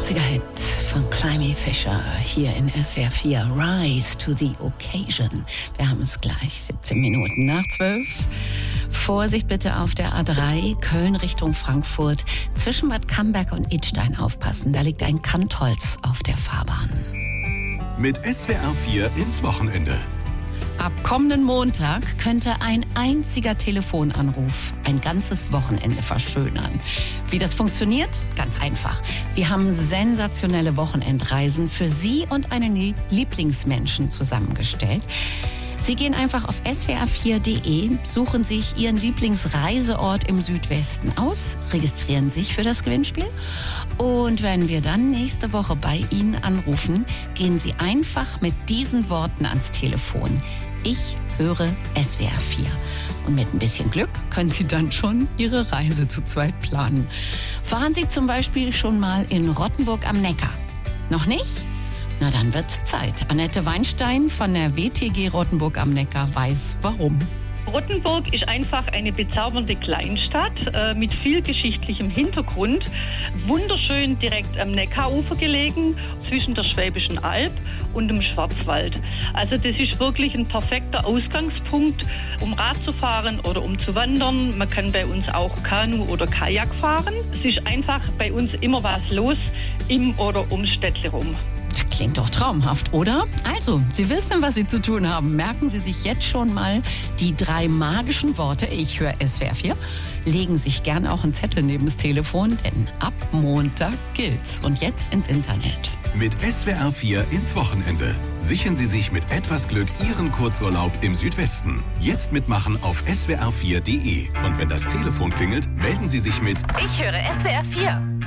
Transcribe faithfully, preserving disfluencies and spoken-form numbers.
achtziger Hit von Climby Fisher hier in S W R vier. Rise to the Occasion. Wir haben es gleich, siebzehn Minuten nach zwölf. Vorsicht bitte auf der A drei, Köln Richtung Frankfurt. Zwischen Bad Camberg und Idstein aufpassen. Da liegt ein Kantholz auf der Fahrbahn. Mit S W R vier ins Wochenende. Ab kommenden Montag könnte ein einziger Telefonanruf ein ganzes Wochenende verschönern. Wie das funktioniert? Ganz einfach. Wir haben sensationelle Wochenendreisen für Sie und einen Lieblingsmenschen zusammengestellt. Sie gehen einfach auf S W R vier Punkt de, suchen sich Ihren Lieblingsreiseort im Südwesten aus, registrieren sich für das Gewinnspiel. Und wenn wir dann nächste Woche bei Ihnen anrufen, gehen Sie einfach mit diesen Worten ans Telefon. Ich höre S W R vier. Und mit ein bisschen Glück können Sie dann schon Ihre Reise zu zweit planen. Waren Sie zum Beispiel schon mal in Rottenburg am Neckar? Noch nicht? Na, dann wird's Zeit. Annette Weinstein von der W T G Rottenburg am Neckar weiß, warum. Rottenburg ist einfach eine bezaubernde Kleinstadt äh, mit viel geschichtlichem Hintergrund. Wunderschön direkt am Neckarufer gelegen, zwischen der Schwäbischen Alb und dem Schwarzwald. Also das ist wirklich ein perfekter Ausgangspunkt, um Rad zu fahren oder um zu wandern. Man kann bei uns auch Kanu oder Kajak fahren. Es ist einfach bei uns immer was los im oder ums Städtle rum. Klingt doch traumhaft, oder? Also, Sie wissen, was Sie zu tun haben. Merken Sie sich jetzt schon mal die drei magischen Worte. Ich höre S W R vier. Legen Sie sich gern auch einen Zettel neben das Telefon, denn ab Montag gilt's. Und jetzt ins Internet. Mit S W R vier ins Wochenende. Sichern Sie sich mit etwas Glück Ihren Kurzurlaub im Südwesten. Jetzt mitmachen auf S W R vier Punkt de. Und wenn das Telefon klingelt, melden Sie sich mit Ich höre S W R vier.